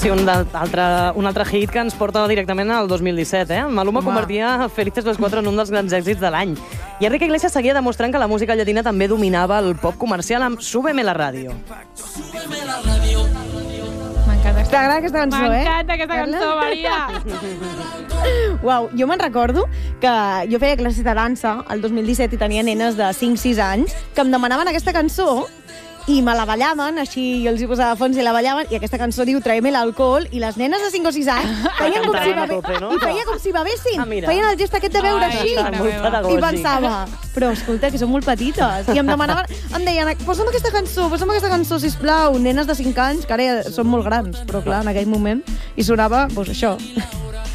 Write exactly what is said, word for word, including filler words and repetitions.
Sí, un altre, un altre hit que ens porta directament al dos mil disset, eh? Maluma Home. convertia Felices los Cuatro en un dels grans èxits de l'any. I Enrique Iglesias seguia demostrant que la música llatina també dominava el pop comercial amb Súbeme la ràdio. Súbeme la ràdio. M'encanta. T'agrada aquesta cançó, eh? M'encanta aquesta cançó, Maria. Uau, jo me'n recordo que jo feia classes de dansa el dos mil disset i tenia nenes de cinc sis anys que em demanaven aquesta cançó i me la ballaven, així jo els hi posava fons i la ballaven, i aquesta cançó diu Tráeme l'alcohol, i les nenes de cinc o sis anys feien com si, bebe... tope, no? I feia com si bevessin. Ah, mira. Feien el gest aquest de beure Ai, així. mare Molt meva. pedagògic. I pensava, però escolta, que són molt petites. I em demanaven, em deien, posa'm aquesta cançó, posa'm aquesta cançó, sisplau. Nenes de cinc anys, que ara ja són molt grans, però clar, en aquell moment, i sonava, doncs això.